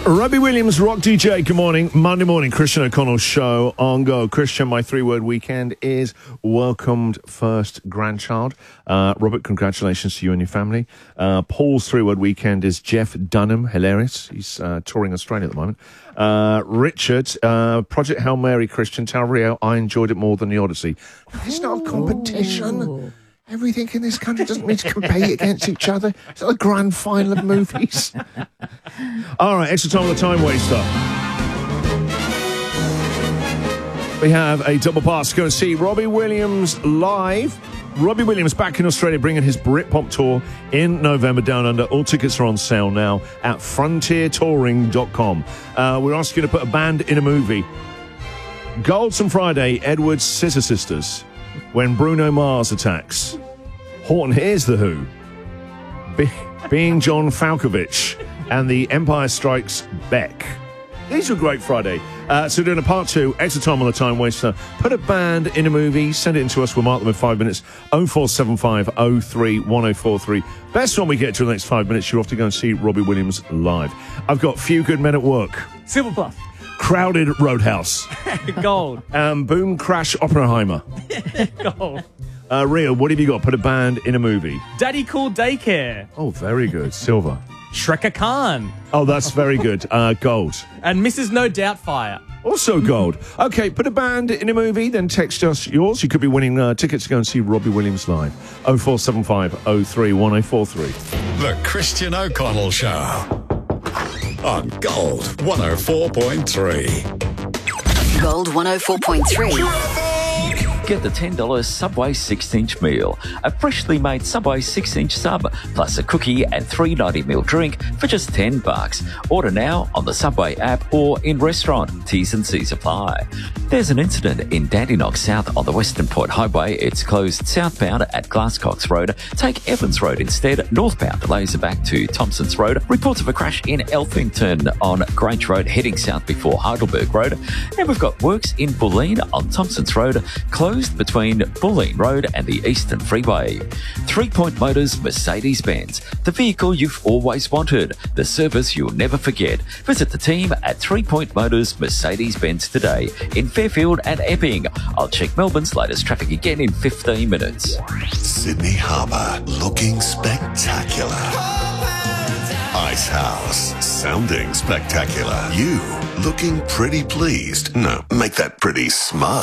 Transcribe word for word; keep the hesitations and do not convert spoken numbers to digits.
Robbie Williams, Rock D J, good morning. Monday morning, Christian O'Connell show on Go. Christian, my three-word weekend is welcomed first grandchild. Uh, Robert, congratulations to you and your family. Uh, Paul's three-word weekend is Jeff Dunham, hilarious. He's uh, touring Australia at the moment. Uh, Richard, uh, Project Hail Mary, Christian, tell Rio I enjoyed it more than the Odyssey. It's not a competition. Ooh. Everything in this country doesn't mean to compete against each other. It's like a grand final of movies. All right, extra time on the time waster. We have a double pass to go and see Robbie Williams live. Robbie Williams back in Australia bringing his Britpop tour in November down under. All tickets are on sale now at frontier touring dot com. Uh, we're asking you to put a band in a movie. Golds on Friday, Edward's Scissor Sisters. When Bruno Mars attacks. Horton Hears the Who. Be- being John Falkovich. And The Empire Strikes Back. These were great Friday. Uh, so we're doing a part two, extra time on the time waster. Put a band in a movie, send it in to us, we'll mark them in five minutes. oh four seven five oh three one oh four three. Best one we get to in the next five minutes, you're off to go and see Robbie Williams live. I've got Few Good Men at Work. Silver Plus. Crowded Roadhouse. Gold. Um, Boom Crash Oppenheimer. Gold. Uh, Rio, what have you got? Put a band in a movie. Daddy Cool Daycare. Oh, very good. Silver. Shreka Khan. Oh, that's very good. Uh, gold. And Missus No Doubtfire. Also gold. Okay, put a band in a movie, then text us yours. You could be winning uh, tickets to go and see Robbie Williams live. oh four seven five oh three one oh four three. The Christian O'Connell Show on Gold one oh four point three. Gold one oh four point three. Get the ten dollars Subway six-inch meal, a freshly made Subway six-inch sub, plus a cookie and three ninety ml drink for just ten bucks. Order now on the Subway app or in restaurant. T's and C's apply. There's an incident in Dandenong South on the Western Port Highway. It's closed southbound at Glasscox Road. Take Evans Road instead. Northbound delays are back to Thompsons Road. Reports of a crash in Elphington on Grange Road heading south before Heidelberg Road. And we've got works in Bulleen on Thompsons Road, closed between Bulleen Road and the Eastern Freeway. Three Point Motors Mercedes-Benz, the vehicle you've always wanted, the service you'll never forget. Visit the team at Three Point Motors Mercedes-Benz today in Fairfield and Epping. I'll check Melbourne's latest traffic again in fifteen minutes. Sydney Harbour looking spectacular. Ice House sounding spectacular. You looking pretty pleased. No, make that pretty smug.